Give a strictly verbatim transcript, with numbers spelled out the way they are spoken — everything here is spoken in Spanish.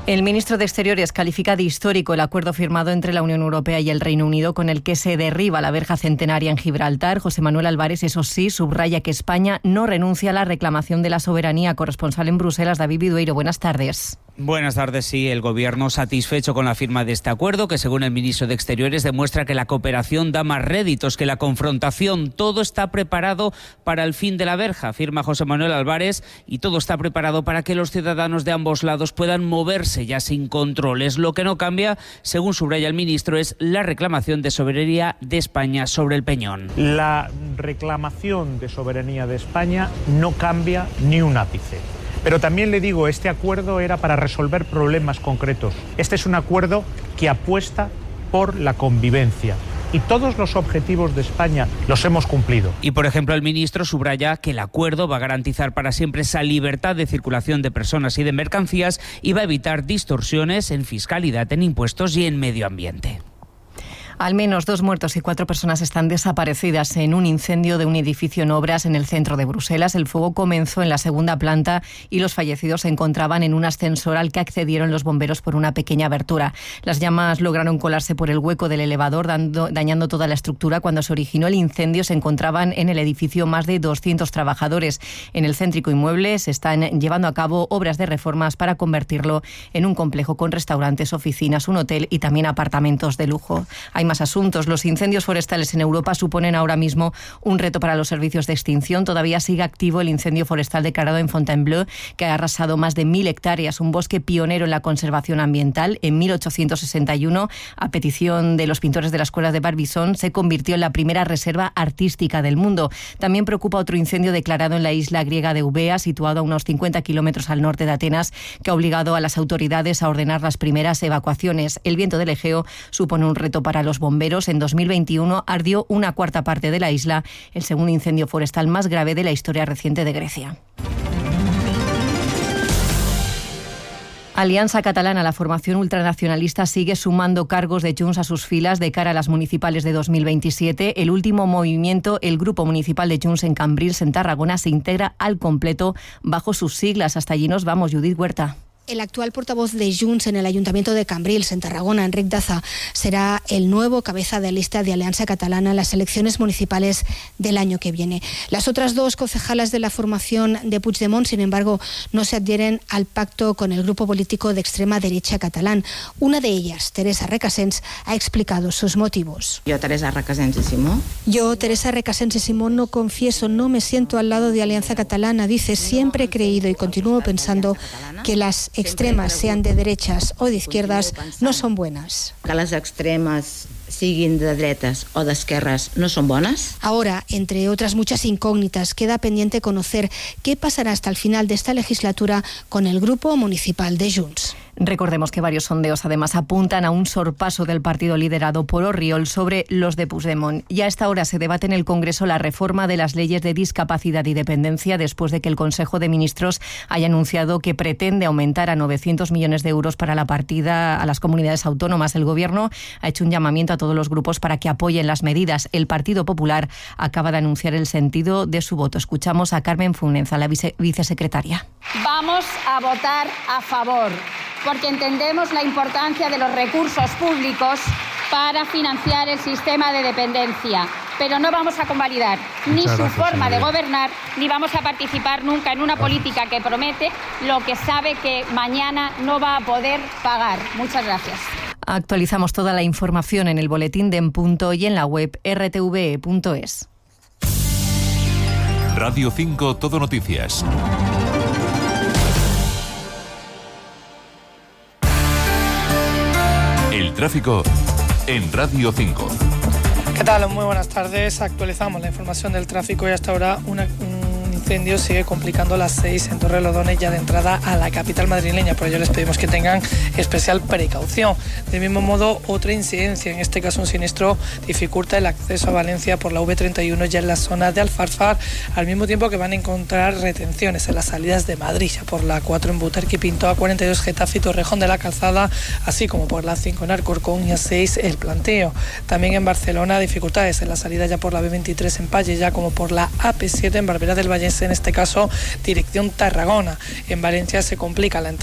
El ministro de Exteriores califica de histórico el acuerdo firmado entre la Unión Europea y el Reino Unido con el que se derriba la verja centenaria en Gibraltar. José Manuel Álvarez, eso sí, subraya que España no renuncia a la reclamación de la soberanía. Corresponsal en Bruselas, David Vidueiro, buenas tardes. Buenas tardes. Sí, el Gobierno satisfecho con la firma de este acuerdo, que según el ministro de Exteriores demuestra que la cooperación da más réditos que la confrontación. Todo está preparado para el fin de la verja, afirma José Manuel Álvarez, y todo está preparado para que los ciudadanos de ambos lados puedan moverse ya sin controles. Lo que no cambia, según subraya el ministro, es la reclamación de soberanía de España sobre el Peñón. La reclamación de soberanía de España no cambia ni un ápice. Pero también le digo, este acuerdo era para resolver problemas concretos. Este es un acuerdo que apuesta por la convivencia. Y todos los objetivos de España los hemos cumplido. Y, por ejemplo, el ministro subraya que el acuerdo va a garantizar para siempre esa libertad de circulación de personas y de mercancías y va a evitar distorsiones en fiscalidad, en impuestos y en medio ambiente. Al menos dos muertos y cuatro personas están desaparecidas en un incendio de un edificio en obras en el centro de Bruselas. El fuego comenzó en la segunda planta y los fallecidos se encontraban en un ascensor al que accedieron los bomberos por una pequeña abertura. Las llamas lograron colarse por el hueco del elevador, dando, dañando toda la estructura. Cuando se originó el incendio se encontraban en el edificio más de doscientos trabajadores. En el céntrico inmueble se están llevando a cabo obras de reformas para convertirlo en un complejo con restaurantes, oficinas, un hotel y también apartamentos de lujo. Hay más asuntos. Los incendios forestales en Europa suponen ahora mismo un reto para los servicios de extinción. Todavía sigue activo el incendio forestal declarado en Fontainebleau, que ha arrasado más de mil hectáreas, un bosque pionero en la conservación ambiental. En mil ochocientos sesenta y uno, a petición de los pintores de la escuela de Barbizon, se convirtió en la primera reserva artística del mundo. También preocupa otro incendio declarado en la isla griega de Eubea, situado a unos cincuenta kilómetros al norte de Atenas, que ha obligado a las autoridades a ordenar las primeras evacuaciones. El viento del Egeo supone un reto para los bomberos. En dos mil veintiuno ardió una cuarta parte de la isla, el segundo incendio forestal más grave de la historia reciente de Grecia. Alianza Catalana, la formación ultranacionalista, sigue sumando cargos de Junts a sus filas de cara a las municipales de dos mil veintisiete. El último movimiento, el grupo municipal de Junts en Cambrils, en Tarragona, se integra al completo bajo sus siglas. Hasta allí nos vamos, Judith Huerta. El actual portavoz de Junts en el Ayuntamiento de Cambrils, en Tarragona, Enric Daza, será el nuevo cabeza de lista de Alianza Catalana en las elecciones municipales del año que viene. Las otras dos concejalas de la formación de Puigdemont, sin embargo, no se adhieren al pacto con el grupo político de extrema derecha catalán. Una de ellas, Teresa Recasens, ha explicado sus motivos. Yo, Teresa Recasens y Simón. Yo, Teresa Recasens y Simón, no confieso, no me siento al lado de Alianza Catalana. Dice, siempre he creído y continúo pensando que las extremas, sean de derechas o de izquierdas, no son buenas. Que les extremes siguin de dretes o d'esquerres no son bones. Ahora, entre otras muchas incógnitas, queda pendiente conocer qué pasará hasta el final de esta legislatura con el grupo municipal de Junts. Recordemos que varios sondeos además apuntan a un sorpaso del partido liderado por Orriol sobre los de Puigdemont. Y a esta hora se debate en el Congreso la reforma de las leyes de discapacidad y dependencia después de que el Consejo de Ministros haya anunciado que pretende aumentar a novecientos millones de euros para la partida a las comunidades autónomas. El Gobierno ha hecho un llamamiento a todos los grupos para que apoyen las medidas. El Partido Popular acaba de anunciar el sentido de su voto. Escuchamos a Carmen Funenza, la vice- vicesecretaria. Vamos a votar a favor, porque entendemos la importancia de los recursos públicos para financiar el sistema de dependencia. Pero no vamos a convalidar ni su forma de gobernar, ni vamos a participar nunca en una política que promete lo que sabe que mañana no va a poder pagar. Muchas gracias. Actualizamos toda la información en el boletín de En Punto y en la web erre te ve e punto es. Radio cinco Todo Noticias. El tráfico en Radio cinco. ¿Qué tal? Muy buenas tardes. Actualizamos la información del tráfico y hasta ahora una, un incendio sigue complicando las seis en Torrelodones ya de entrada a la capital madrileña. Por ello les pedimos que tengan especial precaución. Del mismo modo, otra incidencia, en este caso un siniestro, dificulta el acceso a Valencia por la uve treinta y uno ya en la zona de Alfarfar, al mismo tiempo que van a encontrar retenciones en las salidas de Madrid, ya por la cuatro en Butarque, Pinto, A cuarenta y dos Getafe y Torrejón de la Calzada, así como por la cinco en Alcorcón y A seis El Planteo. También en Barcelona, dificultades en la salida ya por la be veintitrés en Palle, ya como por la A P siete en Barberá del Vallés, en este caso dirección Tarragona. En Valencia se complica la entrada